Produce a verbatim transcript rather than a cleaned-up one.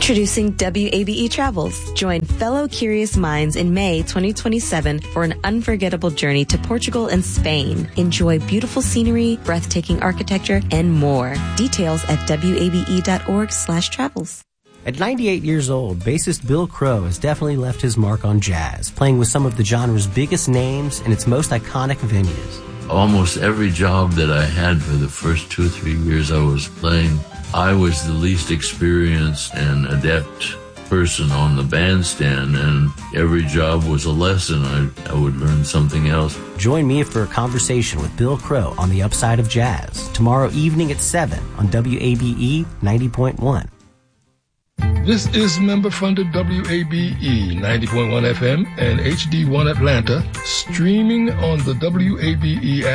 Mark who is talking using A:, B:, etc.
A: Introducing W A B E Travels. Join fellow curious minds in May twenty twenty-seven for an unforgettable journey to Portugal and Spain. Enjoy beautiful scenery, breathtaking architecture, and more. Details at wabe.org slash travels.
B: At ninety-eight years old, bassist Bill Crow has definitely left his mark on jazz, playing with some of the genre's biggest names and its most iconic venues.
C: Almost every job that I had for the first two or three years I was playing, I was the least experienced and adept person on the bandstand, and every job was a lesson. I, I would learn something else.
B: Join me for a conversation with Bill Crow on the Upside of Jazz, tomorrow evening at seven on W A B E ninety point one.
D: This is member-funded W A B E ninety point one F M and H D one Atlanta, streaming on the W A B E app.